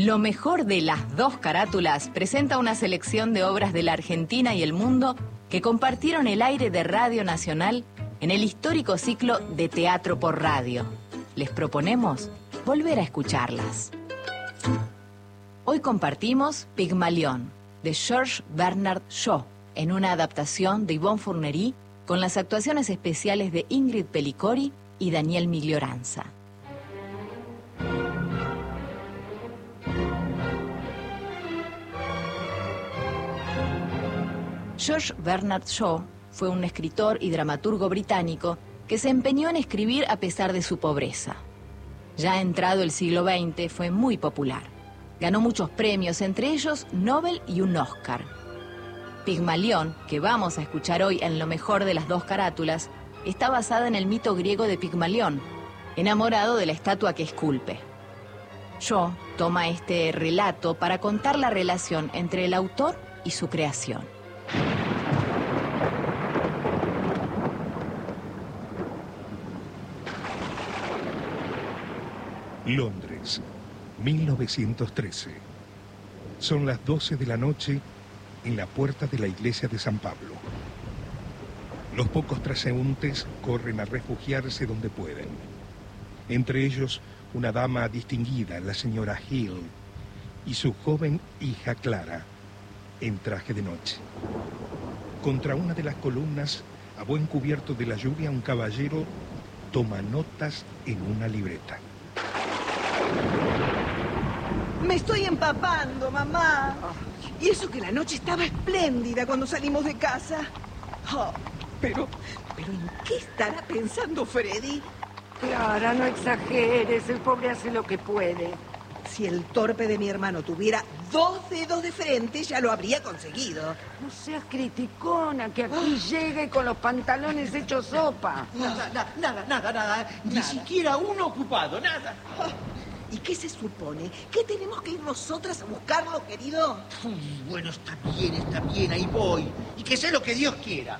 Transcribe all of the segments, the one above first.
Lo mejor de las dos carátulas presenta una selección de obras de la Argentina y el mundo que compartieron el aire de Radio Nacional en el histórico ciclo de Teatro por Radio. Les proponemos volver a escucharlas. Hoy compartimos Pigmalión, de Georges Bernard Shaw, en una adaptación de Yvonne Fournery, con las actuaciones especiales de Ingrid Pellicori y Daniel Miglioranza. Georges Bernard Shaw fue un escritor y dramaturgo británico que se empeñó en escribir a pesar de su pobreza. Ya entrado el siglo XX, fue muy popular. Ganó muchos premios, entre ellos Nobel y un Oscar. Pigmalión, que vamos a escuchar hoy en lo mejor de las dos carátulas, está basada en el mito griego de Pigmalión, enamorado de la estatua que esculpe. Shaw toma este relato para contar la relación entre el autor y su creación. Londres, 1913. Son las 12 de la noche en la puerta de la iglesia de San Pablo. Los pocos transeúntes corren a refugiarse donde pueden. Entre ellos, una dama distinguida, la señora Hill, y su joven hija Clara, en traje de noche. Contra una de las columnas, a buen cubierto de la lluvia, un caballero toma notas en una libreta. Me estoy empapando, mamá. Y eso que la noche estaba espléndida cuando salimos de casa. Oh, pero ¿en qué estará pensando Freddy? Clara, no exageres, el pobre hace lo que puede. Si el torpe de mi hermano tuviera 2 dedos de frente, ya lo habría conseguido. No seas criticona, que aquí llegue con los pantalones hechos sopa. Nada. Ni siquiera uno ocupado, nada. ¿Y qué se supone? ¿Que tenemos que ir nosotras a buscarlo, querido? Bueno, está bien, ahí voy. Y que sea lo que Dios quiera.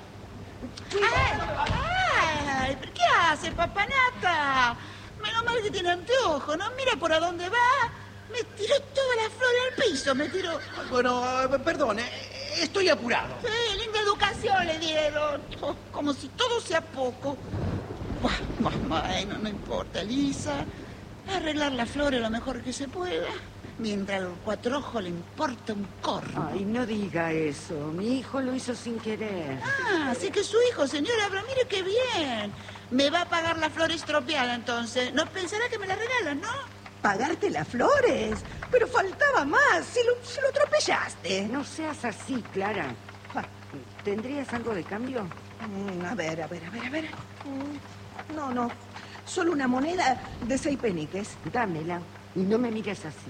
¡Ay! ¿Qué hace, papanata? Menos mal que tiene anteojo, ¿no? Mira por a dónde va. Me tiró toda la flor al piso, me tiró. Bueno, perdón, estoy apurado. Sí, linda educación le dieron. Oh, como si todo sea poco. Bueno, no importa, Lisa. Arreglar la flor es lo mejor que se pueda. Mientras al cuatrojo le importa un corno. Ay, no diga eso. Mi hijo lo hizo sin querer. Ah, así que su hijo, señora, pero mire qué bien. Me va a pagar la flor estropeada, entonces. No pensará que me la regalan, ¿no? ¿Pagarte las flores? Pero faltaba más. Si lo atropellaste. No seas así, Clara. ¿Tendrías algo de cambio? A ver. No. Solo una moneda de 6 peniques. Dámela y no me mires así.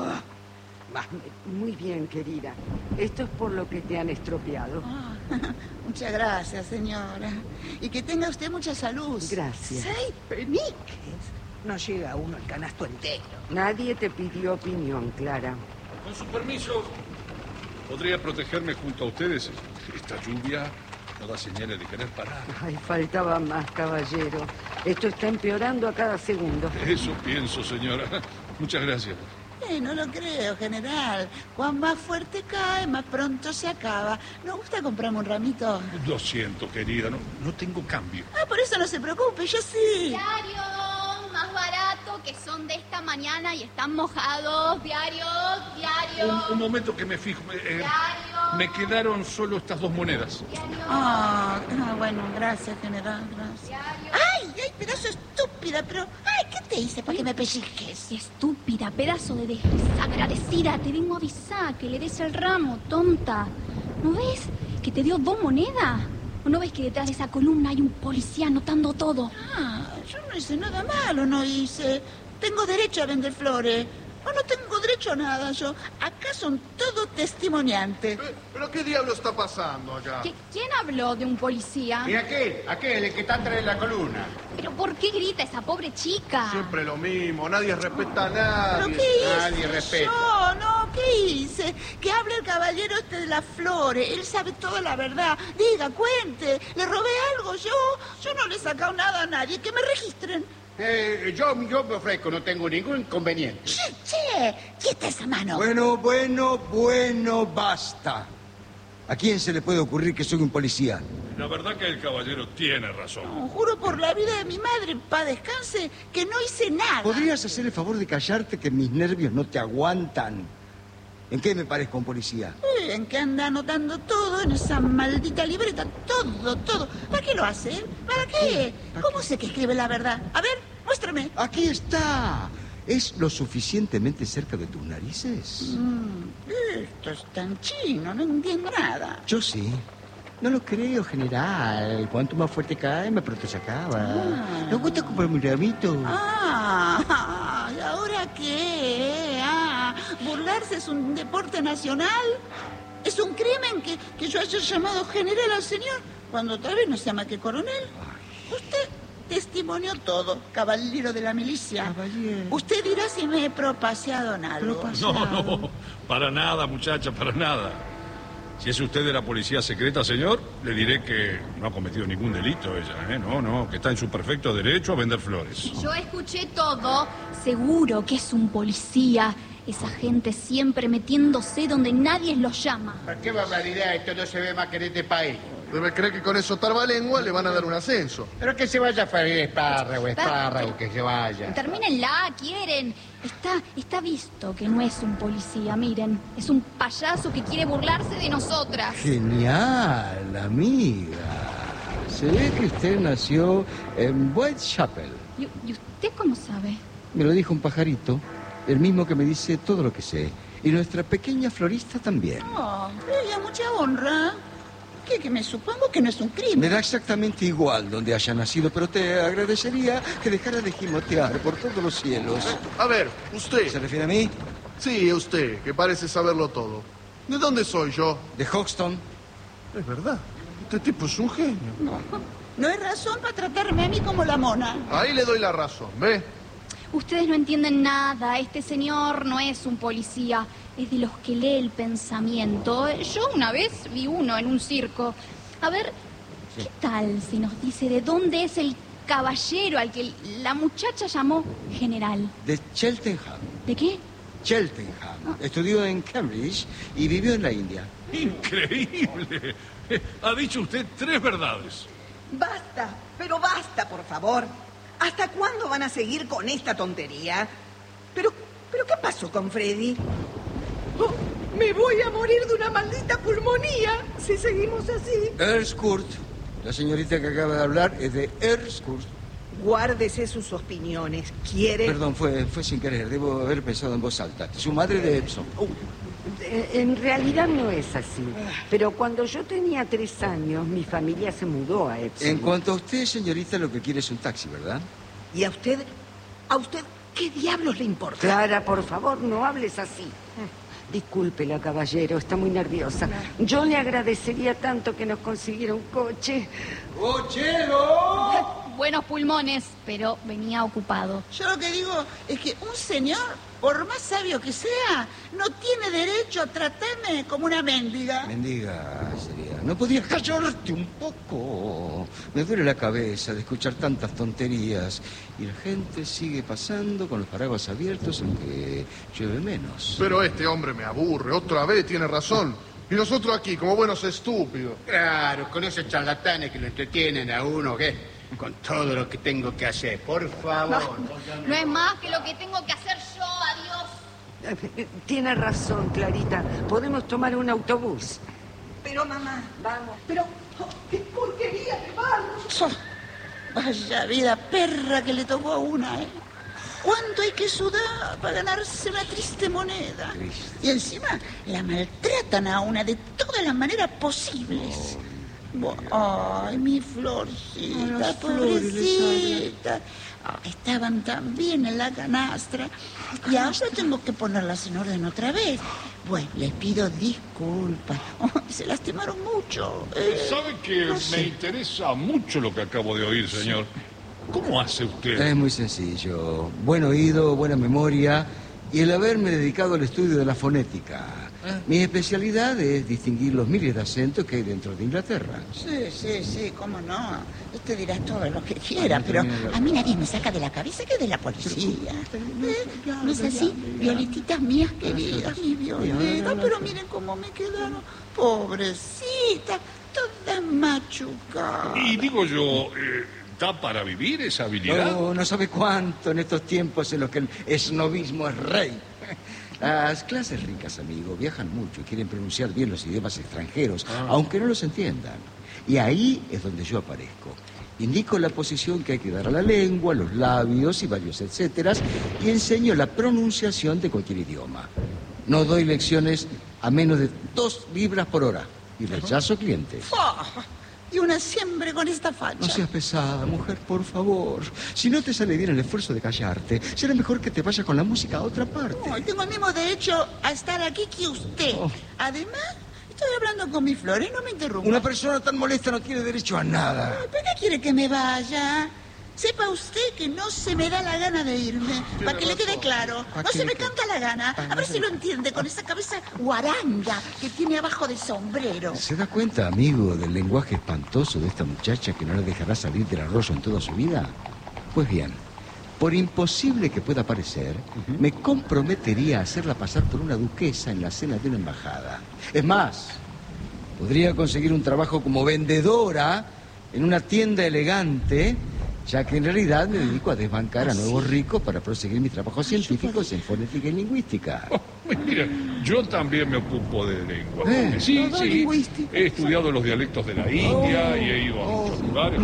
Muy bien, querida. Esto es por lo que te han estropeado. Muchas gracias, señora. Y que tenga usted mucha salud. Gracias. 6 peniques. No llega uno al canasto entero. Nadie te pidió opinión, Clara. Con su permiso, ¿podría protegerme junto a ustedes? Esta lluvia no da señales de querer parar. Ay, faltaba más, caballero. Esto está empeorando a cada segundo. Eso pienso, señora. Muchas gracias. No lo creo, general. Cuan más fuerte cae, más pronto se acaba. ¿No gusta comprarme un ramito? Lo siento, querida. No tengo cambio. Por eso no se preocupe, yo sí. Diario, más barato, que son de esta mañana y están mojados. Diario. Un momento que me fijo. Diario. Me quedaron solo estas 2 monedas. Bueno, gracias, general, gracias. Diario. ¡Ay, pedazo estúpida! Pero, ¿qué te hice para que me pellizques? Estúpida, pedazo de desagradecida. Te vengo a avisar que le des el ramo, tonta. ¿No ves que te dio 2 monedas? ¿O no ves que detrás de esa columna hay un policía anotando todo? Yo no hice nada malo, no hice. Tengo derecho a vender flores. No tengo derecho a nada, yo. Acá son todos testimoniantes. ¿Pero qué diablo está pasando acá? ¿Quién habló de un policía? Y aquel, el que está atrás de la columna. ¿Pero por qué grita esa pobre chica? Siempre lo mismo, nadie respeta a nadie. ¿Pero qué hice? Nadie respeta. ¿Qué hice? Que hable el caballero este de las flores. Él sabe toda la verdad. Diga, cuente. ¿Le robé algo yo? Yo no le he sacado nada a nadie. Que me registren. Yo me ofrezco, no tengo ningún inconveniente. Che, ¡Quieta esa mano! Bueno, basta. ¿A quién se le puede ocurrir que soy un policía? La verdad que el caballero tiene razón. No, juro por la vida de mi madre, pa' descanse, que no hice nada. ¿Podrías hacer el favor de callarte, que mis nervios no te aguantan? ¿En qué me parezco a un policía? ¿En qué anda anotando todo en esa maldita libreta? Todo. ¿Para qué lo hace? ¿Para qué? ¿Cómo sé que escribe la verdad? A ver, muéstrame. Aquí está. ¿Es lo suficientemente cerca de tus narices? Esto es tan chino, no entiendo nada. Yo sí. No lo creo, general. Cuanto más fuerte cae, más pronto se acaba. ¿No gusta comprarme un ramito? ¿Y ahora qué? ¿Burlarse es un deporte nacional? ¿Es un crimen que yo haya llamado general al señor cuando tal vez no se llama que coronel? Usted testimonió todo, caballero de la milicia. Caballero. Usted dirá si me he propaseado en algo. No, para nada, muchacha, para nada. Si es usted de la policía secreta, señor, le diré que no ha cometido ningún delito ella, ¿eh? No, que está en su perfecto derecho a vender flores. Yo escuché todo. Seguro que es un policía. Esa gente siempre metiéndose donde nadie los llama. ¿Qué barbaridad? Esto no se ve más que en este país. Debe creer que con eso tarbalengua le van a dar un ascenso. Pero que se vaya espárrago, que se vaya. Termínenla, quieren. Está visto que no es un policía, miren. Es un payaso que quiere burlarse de nosotras. Genial, amiga. Se ve que usted nació en Whitechapel. ¿Y usted cómo sabe? Me lo dijo un pajarito, el mismo que me dice todo lo que sé. Y nuestra pequeña florista también. Ella mucha honra. Que me supongo que no es un crimen. Me da exactamente igual donde haya nacido, pero te agradecería que dejara de gimotear por todos los cielos. A ver, usted. ¿Se refiere a mí? Sí, usted, que parece saberlo todo. ¿De dónde soy yo? De Hoxton. Es verdad. Este tipo es un genio. No hay razón para tratarme a mí como la mona. Ahí le doy la razón, ¿ve? Ustedes no entienden nada. Este señor no es un policía. Es de los que lee el pensamiento. Yo una vez vi uno en un circo. A ver, ¿qué tal si nos dice de dónde es el caballero al que la muchacha llamó general? De Cheltenham. ¿De qué? Cheltenham. Estudió en Cambridge y vivió en la India. ¡Increíble! Ha dicho usted 3 verdades. Basta, pero basta, por favor. ¿Hasta cuándo van a seguir con esta tontería? ¿Pero qué pasó con Freddy? Oh, me voy a morir de una maldita pulmonía si seguimos así. Earlscourt. La señorita que acaba de hablar es de Earlscourt. Guárdese sus opiniones. ¿Quiere? Perdón, fue sin querer. Debo haber pensado en voz alta. Su madre de Epsom. En realidad no es así. Pero cuando yo tenía 3 años, mi familia se mudó a Epsom. En cuanto a usted, señorita, lo que quiere es un taxi, ¿verdad? ¿Y a usted qué diablos le importa? Clara, por favor, no hables así. Discúlpela, caballero, está muy nerviosa. Yo le agradecería tanto que nos consiguiera un coche. ¡Cochero! Buenos pulmones, pero venía ocupado. Yo lo que digo es que un señor, por más sabio que sea, no tiene derecho a tratarme como una mendiga. Mendiga sería. ¿No podías callarte un poco? Me duele la cabeza de escuchar tantas tonterías. Y la gente sigue pasando con los paraguas abiertos aunque llueve menos. Pero este hombre me aburre. Otra vez tiene razón. Y nosotros aquí, como buenos estúpidos. Claro, con esos charlatanes que lo entretienen a uno, ¿qué? Con todo lo que tengo que hacer, por favor. No es más que lo que tengo que hacer yo, adiós. Tiene razón, Clarita. Podemos tomar un autobús. Pero, mamá, Vamos. pero... ¡qué porquería de barro! Vaya vida perra que le tocó a una, ¿eh? ¿Cuánto hay que sudar para ganarse una triste moneda? Y encima la maltratan a una de todas las maneras posibles. Ay, mi florcita, pobrecita. Estaban tan bien en la canastra y ahora tengo que ponerlas en orden otra vez. Bueno, les pido disculpas. Se lastimaron mucho. ¿Sabe que me interesa mucho lo que acabo de oír, señor? ¿Cómo hace usted? Es muy sencillo. Buen oído, buena memoria y el haberme dedicado al estudio de la fonética. Mi especialidad es distinguir los miles de acentos que hay dentro de Inglaterra. Sí, cómo no. Usted dirá todo lo que quiera, pero a mí nadie me saca de la cabeza que es de la policía. ¿No es así? Violetitas mías queridas, mi Violeta, pero miren cómo me quedaron. Pobrecita, toda machucada. Y digo yo, ¿está para vivir esa habilidad? No sabe cuánto en estos tiempos en los que el esnobismo es rey. Las clases ricas, amigo, viajan mucho y quieren pronunciar bien los idiomas extranjeros, aunque no los entiendan. Y ahí es donde yo aparezco. Indico la posición que hay que dar a la lengua, los labios y varios etcéteras, y enseño la pronunciación de cualquier idioma. No doy lecciones a menos de 2 libras por hora y rechazo clientes. Y una siempre con esta facha. No seas pesada, mujer, por favor. Si no te sale bien el esfuerzo de callarte, será mejor que te vayas con la música a otra parte. Tengo el mismo derecho a estar aquí que usted. Además, estoy hablando con mi Flor y no me interrumpa. Una persona tan molesta no tiene derecho a nada. ¿Por qué quiere que me vaya? Sepa usted que no se me da la gana de irme. Para que le quede claro. No se me canta la gana. A ver si lo entiende con esa cabeza guaranga que tiene abajo del sombrero. ¿Se da cuenta, amigo, del lenguaje espantoso de esta muchacha que no le dejará salir del arroyo en toda su vida? Pues bien, por imposible que pueda parecer, me comprometería a hacerla pasar por una duquesa en la cena de una embajada. Es más, podría conseguir un trabajo como vendedora en una tienda elegante, ya que en realidad me dedico a desbancar a nuevos ricos para proseguir mis trabajos científicos en fonética y lingüística. Mira, yo también me ocupo de lengua. Sí, he estudiado los dialectos de la India y he ido a muchos lugares.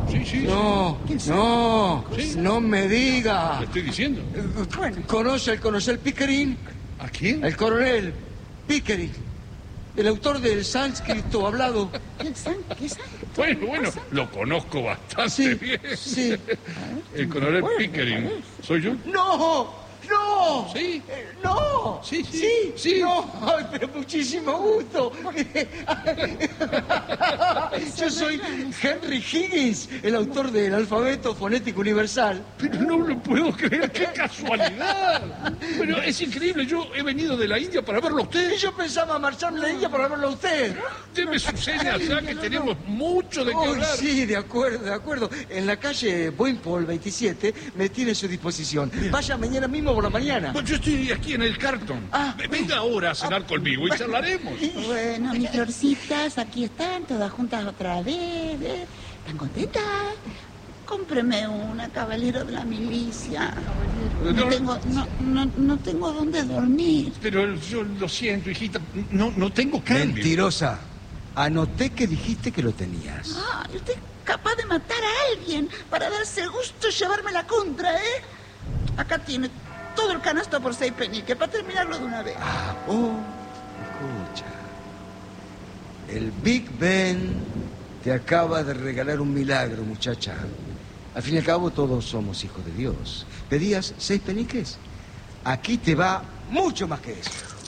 No me diga. ¿Le estoy diciendo? ¿Conoce el coronel Pickering? ¿A quién? El coronel Pickering, el autor del sánscrito hablado. ¿Qué sánscrito? Bueno, lo conozco bastante bien. Sí. El coronel Pickering. ¿Soy yo? ¡No! ¿Sí? ¡No! Sí. No, ay, pero muchísimo gusto. Yo soy Henry Higgins, el autor del alfabeto fonético universal. Pero no lo puedo creer, qué casualidad. Pero es increíble, yo he venido de la India para verlo a usted. Y yo pensaba marcharme a la India para verlo a usted. Deme su seña ya que tenemos mucho de qué hablar. Sí, de acuerdo. En la calle Wimpole 27 me tiene a su disposición. Vaya mañana mismo por la mañana. Pues yo estoy aquí en el Carlton. Venga ahora a cenar conmigo y charlaremos. Bueno, mis florcitas, aquí están, todas juntas otra vez. ¿Están contentas? Cómpreme una, caballero de la milicia. No tengo dónde dormir. Pero yo lo siento, hijita, no tengo cambio. Mentirosa. Anoté que dijiste que lo tenías. Usted es capaz de matar a alguien para darse el gusto de llevarme la contra, ¿eh? Acá tiene todo el canasto por 6 peniques, para terminarlo de una vez. Escucha. El Big Ben te acaba de regalar un milagro, muchacha. Al fin y al cabo, todos somos hijos de Dios. ¿Pedías 6 peniques? Aquí te va mucho más que eso.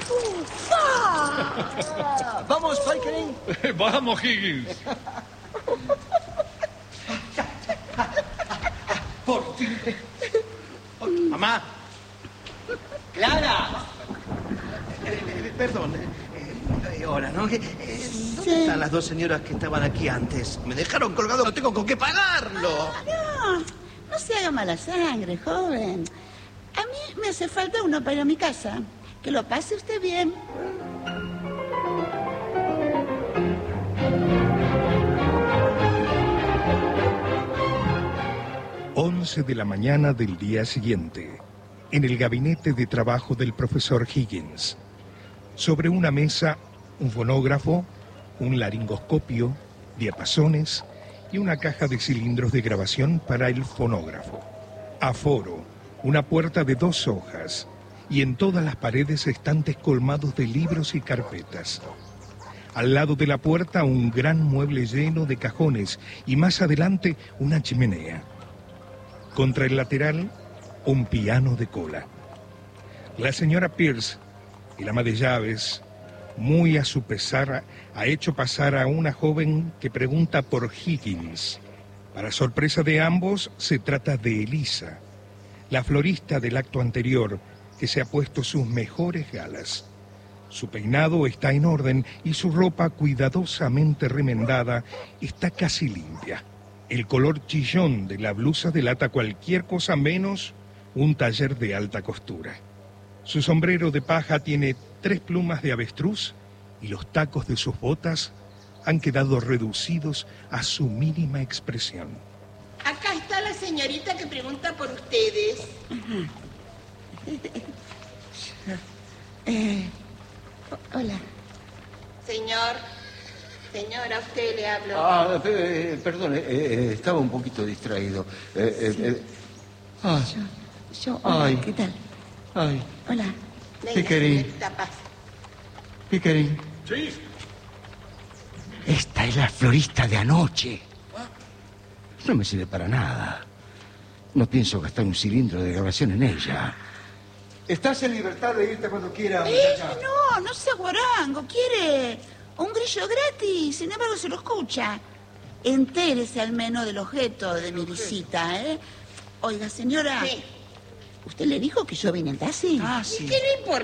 ¡Vamos, Pickering! ¡Vamos, Higgins! Por fin. Mamá. ¡Clara! Perdón. Hola, ¿no? ¿Dónde están las 2 señoras que estaban aquí antes? Me dejaron colgado, no tengo con qué pagarlo. No se haga mala sangre, joven. A mí me hace falta uno para ir a mi casa. Que lo pase usted bien. De la mañana del día siguiente, en el gabinete de trabajo del profesor Higgins. Sobre una mesa, un fonógrafo, un laringoscopio, diapasones y una caja de cilindros de grabación para el fonógrafo. Aforo, una puerta de 2 hojas, y en todas las paredes estantes colmados de libros y carpetas. Al lado de la puerta, un gran mueble lleno de cajones y más adelante una chimenea. Contra el lateral, un piano de cola. La señora Pierce, el ama de llaves, muy a su pesar, ha hecho pasar a una joven que pregunta por Higgins. Para sorpresa de ambos, se trata de Elisa, la florista del acto anterior, que se ha puesto sus mejores galas. Su peinado está en orden y su ropa cuidadosamente remendada está casi limpia. El color chillón de la blusa delata cualquier cosa menos un taller de alta costura. Su sombrero de paja tiene 3 plumas de avestruz y los tacos de sus botas han quedado reducidos a su mínima expresión. Acá está la señorita que pregunta por ustedes. Hola. Señora, a usted le hablo. Perdone, estaba un poquito distraído. Hola, ¿qué tal? Ay. Hola. Piquerín. Piquerín. Sí. Esta es la florista de anoche. No me sirve para nada. No pienso gastar un cilindro de grabación en ella. Estás en libertad de irte cuando quieras, muchacha. No sea guarango. Quiere un grillo gratis. Sin embargo, se lo escucha. Entérese al menos del objeto de mi visita, ¿eh? Oiga, señora. Sí. ¿Usted le dijo que yo vine en taxi? Sí. ¿Qué le importa?